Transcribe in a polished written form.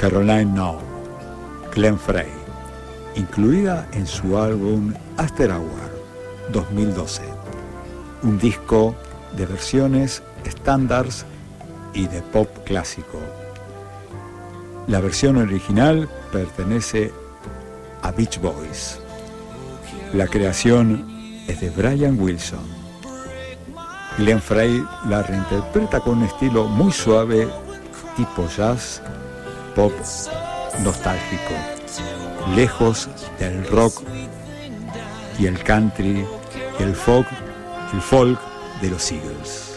Caroline No, Glenn Frey, incluida en su álbum After Hour 2012, un disco de versiones estándares y de pop clásico. La versión original pertenece a Beach Boys. La creación es de Brian Wilson. Glenn Frey la reinterpreta con un estilo muy suave, tipo jazz, pop nostálgico, lejos del rock y el country y el folk de los Eagles.